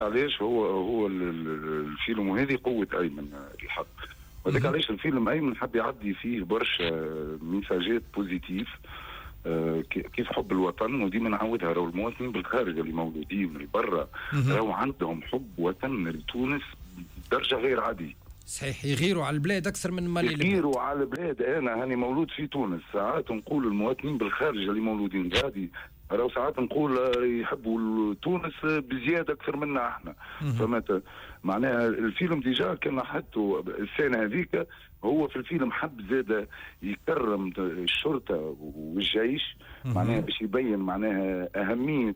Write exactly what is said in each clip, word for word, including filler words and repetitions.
علاش هو هو الفيلم، وهذه قوة أيمن الحق. وذلك علاش الفيلم أيمن حب يعدي فيه برشا ميساجات بوزيتيف كيف حب الوطن. وديما نعودها، راهو المواطنين بالخارج اللي مولودين من برا راهو عندهم حب وطن لتونس بدرجة غير عادية. صحيح، يغيروا على البلاد أكثر من ما يغيروا على البلاد. أنا هاني مولود في تونس، ساعات نقول المواطنين بالخارج اللي مولودين غادي راهو ساعات نقول يحبوا تونس بزيادة أكثر منا احنا. فمت معناها الفيلم ديجا كان حطوا السنة هذيك، هو في الفيلم حب زاد يكرم الشرطة والجيش، معناها باش يبين معناها أهمية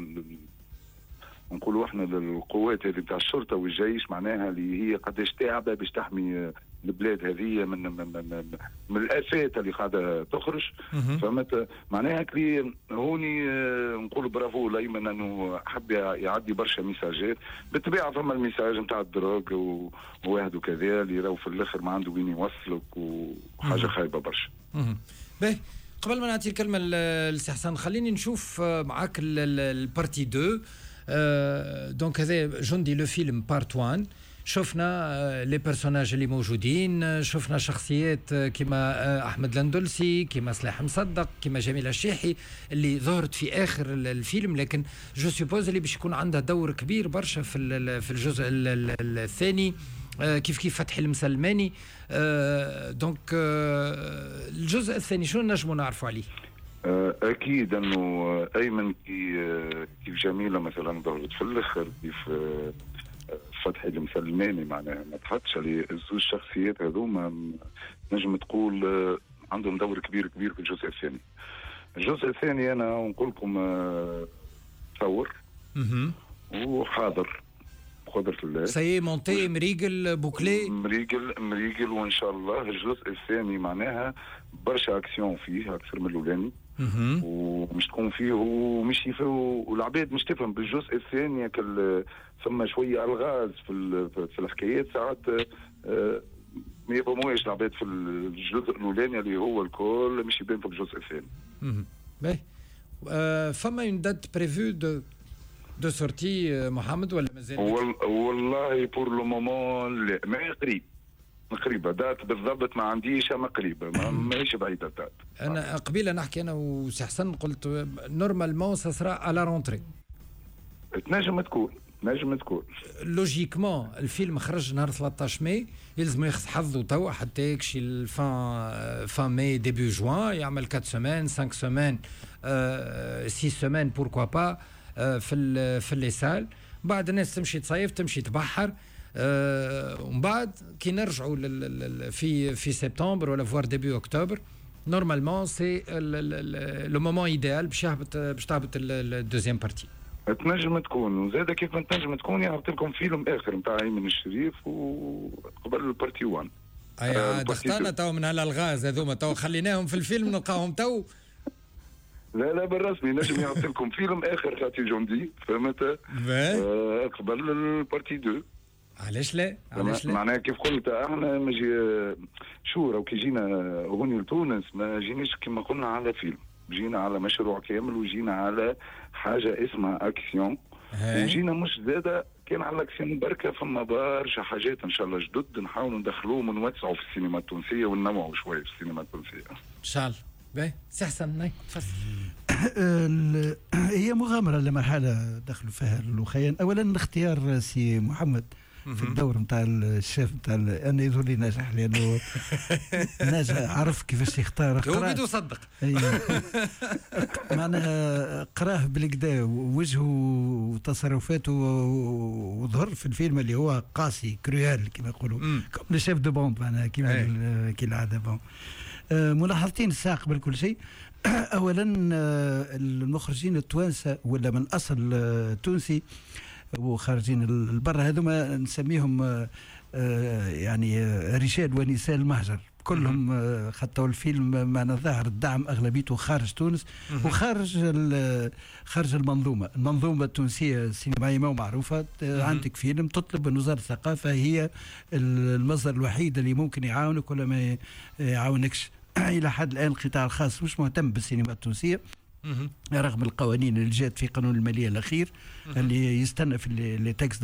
نقولوا احنا للقوات هذه بتاع الشرطه والجيش، معناها اللي هي قداش تعبه باش تحمي البلاد هذه من من من, من الافات اللي قاعده تخرج. فهمت معناها كلي هوني نقول برافو لايمن انه حب يعدي برشا ميساجات. بالطبيعه فما الميساج نتاع الدروغ وواحد وكذا اللي راهو في الاخر ما عنده وين يوصلك وحاجه خايبه برشا. باهي، قبل ما نعطي الكلمه لسي حسن خليني نشوف معاك البارتي اثنين. آه، دونك هذا جندي لو فيلم بارت واحد. شفنا آه، لي بيرسوناج اللي موجودين، آه، شفنا شخصيات آه، كما آه، احمد الأندلسي، كما صلاح مصدق، كما جميلة الشيحي اللي ظهرت في اخر الفيلم، لكن جو سوبوز اللي باش يكون عندها دور كبير برشا في في الجزء الثاني. آه، كيف كيف فتحي المسلماني. آه، دونك آه، الجزء الثاني شنو نجموا نعرفوا عليه؟ اكيد انه ايمن كي كيف جميله مثلا ظهرت في الاخر، كيف فتحي المسلماني معناها ما تحطش عليه الزوج شخصيات هذوما، نجم تقول عندهم دور كبير كبير في الجزء الثاني. الجزء الثاني انا نقول لكم تصور وحاضر بقدرة الله. سي مونتي مريقل بوكلي مريقل مريقل وان شاء الله الجزء الثاني معناها برشا اكسيون فيه اكثر من الاولاني، ومش تكون فيه ومش يفهم والعباد مش تفهم بالجزء الثاني كل ثم شويه الغاز في في الحكايات ساعات ما يفهموش العباد في الجزء الاولاني اللي هو الكل مش يبان في الجزء الثاني. باهي، فما اون دات بريفو دو دو سورتي محمد ولا مازال؟ والله بور لو مومون لا، ما قريب قريبه دات بالضبط ما عنديش، اما قريبه ماهيش بعيده دات. انا قبيله نحكي انا وسي حسن قلت نورمالمون سا سرا على رونتري. تنجم تكون نجم تكون لوجيكمون الفيلم خرج نهار ثلاثطاش ماي، يلزم ياخذ حظه توا حتى يكشي الفان فان ماي ديبي جوان، يعمل أربع سيمين خمس سيمين ست سيمين بوركوا با في في لي سال. بعد الناس تمشي تصيف تمشي تبحر. أه ومن بعد كي نرجعوا في في سبتمبر ولا فوار ديبي اكتوبر نورمالمون سي لو مومون ايديال باش يهبط باش تهبط الدوزيام بارتي. تنجم تكون وزاد كيف ما تنجم تكون يهبط لكم فيلم اخر نتاع ايمن الشريف وقبل البارتي واحد. اي دختنا تو من هالالغاز هذوما تو خليناهم في الفيلم نلقاهم تو. لا لا بالرسمي نجم يعطي لكم فيلم اخر خاطي جندي فهمت. آه قبل البارتي اثنين. علاش لا؟ علاش لا؟ معناها كيف قلت احنا مجي شو راهو كي جينا هوني لتونس ما جيناش كما قلنا على فيلم، جينا على مشروع كامل وجينا على حاجه اسمها اكسيون، وجينا مش زاده كان على الاكسيون بركه فما برشا حاجات ان شاء الله جدد نحاولوا ندخلوهم ونوسعوا في السينما التونسيه وننوعوا شويه في السينما التونسيه ان شاء الله. باهي سي حسن ناي تفضل. هي مغامره لمرحله دخلوا فيها الاخوان. اولا اختيار سي محمد في الدور نتاع الشيف نتاع انا يظهر لي ناجح لانه ناجح عرف كيفاش يختار. هو بده يصدق معناها قراه بالكدا وجهه وتصرفاته وظهر في الفيلم اللي هو قاسي كرويال كما يقولوا كم لو شيف دو بومب معناها كيما كالعاده. بون ملاحظتين الساعه قبل كل شيء. اولا المخرجين التوانسه ولا من اصل تونسي وخارجين البر هذوما نسميهم يعني رجال ونساء المهجر كلهم خطوا الفيلم معنا ظاهر الدعم اغلبيته خارج تونس وخارج خارج المنظومه المنظومه التونسيه السينمائيه معروفه. عندك فيلم تطلب من وزاره الثقافه هي المصدر الوحيد اللي ممكن يعاونك ولا ما يعاونكش. الى حد الان القطاع الخاص مش مهتم بالسينما التونسيه رغم القوانين اللي جات في قانون الماليه الاخير اللي يستنى في لي تكست